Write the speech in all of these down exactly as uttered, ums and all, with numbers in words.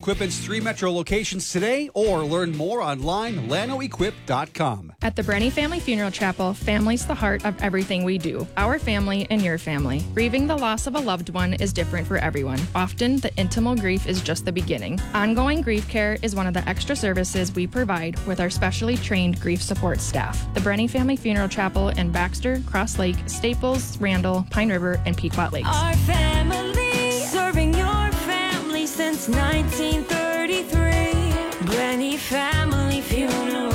Equipment's three metro locations today or learn more online, lano equip dot com. At the Brenny Family Funeral Chapel, family's the heart of everything we do. Our family and your family. Grieving the loss of a loved one is different for everyone. Often, the intimal grief is just the beginning. Ongoing grief care is one of the extra services we provide with our specially trained grief support staff. The Brenny Family Funeral Chapel in Baxter, Cross Lake, Staples, Randall, Pine River, and Pequot Lakes. Our family, serving your family since nineteen thirty-three. Brenny Family Funeral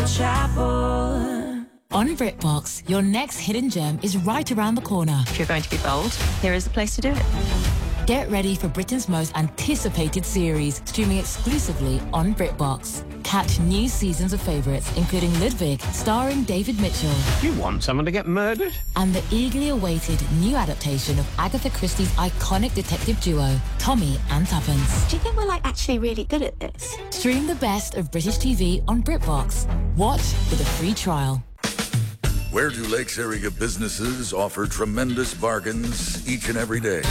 Chapel. On BritBox, your next hidden gem is right around the corner. If you're going to be bold, here is the place to do it. Get ready for Britain's most anticipated series, streaming exclusively on BritBox. Catch new seasons of favourites, including Ludwig, starring David Mitchell. You want someone to get murdered? And the eagerly awaited new adaptation of Agatha Christie's iconic detective duo, Tommy and Tuppence. Do you think we're, like, actually really good at this? Stream the best of British T V on BritBox. Watch with a free trial. Where do Lakes area businesses offer tremendous bargains each and every day?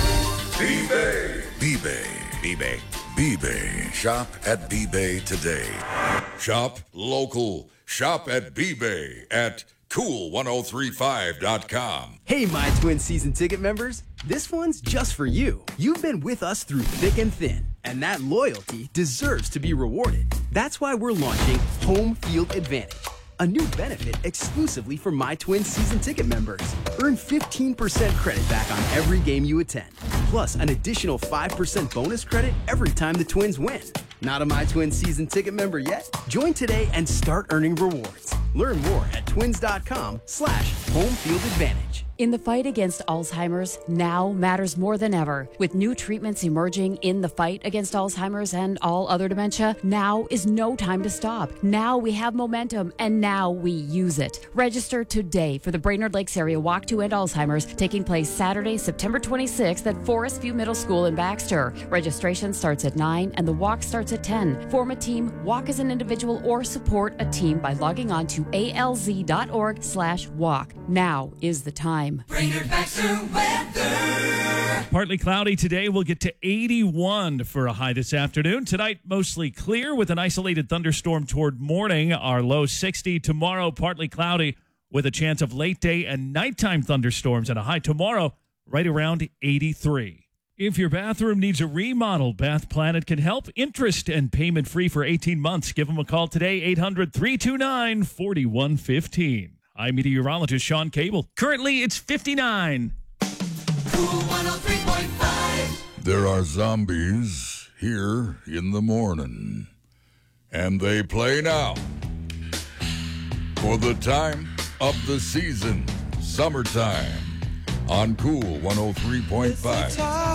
B-Bay. B-Bay. B-Bay. B-Bay. Shop at B-Bay today. Shop local. Shop at B-Bay at cool one oh three five dot com. Hey, My Twin season ticket members. This one's just for you. You've been with us through thick and thin, and that loyalty deserves to be rewarded. That's why we're launching Home Field Advantage, a new benefit exclusively for My Twin season ticket members. Earn fifteen percent credit back on every game you attend, plus an additional five percent bonus credit every time the Twins win. Not a My Twin season ticket member yet? Join today and start earning rewards. Learn more at twins.com slash home field advantage. In the fight against Alzheimer's, now matters more than ever. With new treatments emerging in the fight against Alzheimer's and all other dementia, now is no time to stop. Now we have momentum, and now we use it. Register today for the Brainerd Lakes Area Walk to End Alzheimer's, taking place Saturday, September twenty-sixth at Forest View Middle School in Baxter. Registration starts at nine and the walk starts at ten. Form a team, walk as an individual, or support a team by logging on to alz.org slash walk. Now is the time. Brainerd Baxter weather. Partly cloudy today. We'll get to eighty-one for a high this afternoon. Tonight, mostly clear with an isolated thunderstorm toward morning. Our low sixty. Tomorrow, partly cloudy with a chance of late day and nighttime thunderstorms and a high tomorrow right around eighty-three. If your bathroom needs a remodel, Bath Planet can help. Interest and payment free for eighteen months. Give them a call today, eight hundred, three two nine, four one one five. I'm meteorologist Sean Cable. Currently, it's fifty-nine. Cool one oh three point five. There are zombies here in the morning, and they play now. For the time of the season, summertime, on Cool one oh three point five.